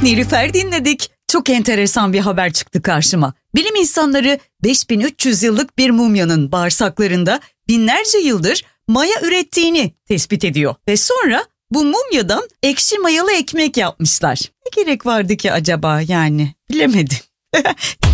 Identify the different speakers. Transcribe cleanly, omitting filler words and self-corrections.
Speaker 1: Nilüfer dinledik. Çok enteresan bir haber çıktı karşıma. Bilim insanları 5300 yıllık bir mumyanın bağırsaklarında binlerce yıldır maya ürettiğini tespit ediyor. Ve sonra bu mumyadan ekşi mayalı ekmek yapmışlar. Ne gerek vardı ki acaba yani? Bilemedim.